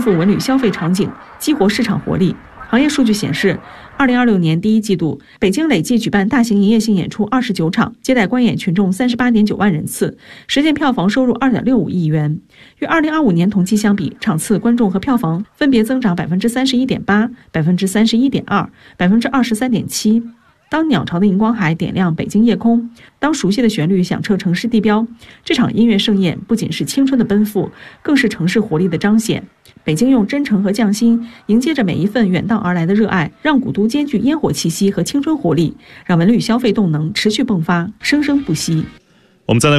富文旅消费场景，激活市场活力。行业数据显示，2026年第一季度，北京累计举办大型营业性演出29场，接待观演群众38.9万人次，实现票房收入2.65亿元。与2025年同期相比，场次、观众和票房分别增长31.8%、31.2%、23.7%。当鸟巢的荧光海点亮北京夜空，当熟悉的旋律响彻城市地标，这场音乐盛宴不仅是青春的奔赴，更是城市活力的彰显。北京用真诚和匠心迎接着每一份远道而来的热爱，让古都兼具烟火气息和青春活力，让文旅消费动能持续迸发，生生不息。 我们再来